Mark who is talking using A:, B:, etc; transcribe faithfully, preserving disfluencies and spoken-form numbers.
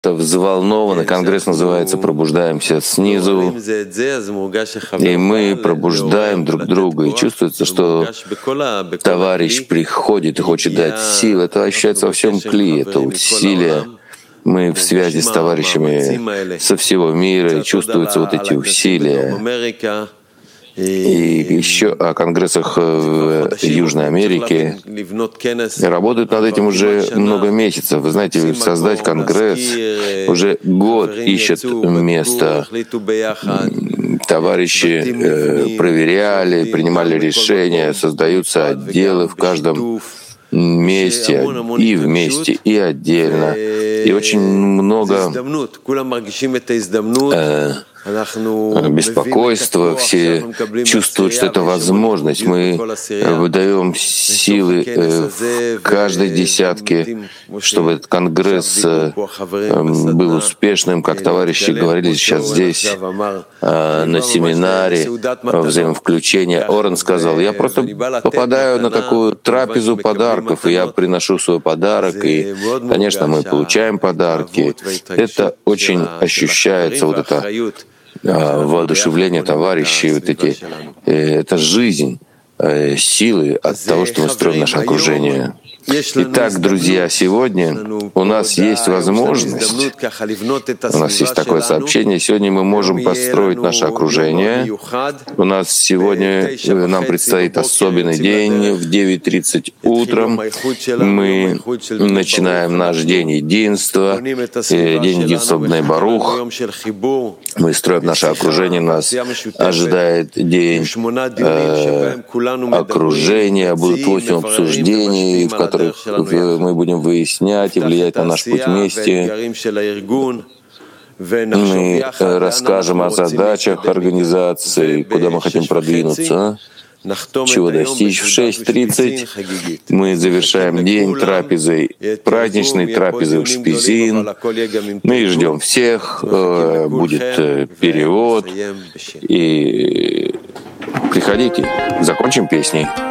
A: взволнованы. Конгресс называется «Пробуждаемся снизу». И мы пробуждаем друг друга. И чувствуется, что товарищ приходит и хочет дать сил. Это ощущается во всем кли. Это усилие. Мы в связи с товарищами со всего мира, и чувствуются вот эти усилия. И еще о конгрессах в Южной Америке работают над этим уже много месяцев. Вы знаете, создать конгресс уже год ищет место. Товарищи э, проверяли, принимали решения, создаются отделы в каждом месте, и вместе, и отдельно. И очень много э, беспокойства, все чувствуют, что это возможность. Мы выдаем силы в каждой десятке, чтобы этот конгресс был успешным, как товарищи говорили сейчас здесь на семинаре взаимовключения. Орен сказал: я просто попадаю на такую трапезу подарков, и я приношу свой подарок, и, конечно, мы получаем подарки. Это очень ощущается, вот это воодушевление товарищей, вот эти, это жизнь, силы от того, что мы строим наше окружение. Итак, друзья, сегодня у нас есть возможность, у нас есть такое сообщение, сегодня мы можем построить наше окружение. У нас сегодня, нам предстоит особенный день, в девять тридцать утром мы начинаем наш день единства, день единства Бней Барух. Мы строим наше окружение, нас ожидает день э, окружения, будут восемь обсуждений, в которых мы будем выяснять и влиять на наш путь вместе. Мы расскажем о задачах организации, куда мы хотим продвинуться, чего достичь. В шесть тридцать мы завершаем день трапезой, праздничной трапезой в Шпизин. Мы ждем всех, будет перевод. И приходите, закончим песней.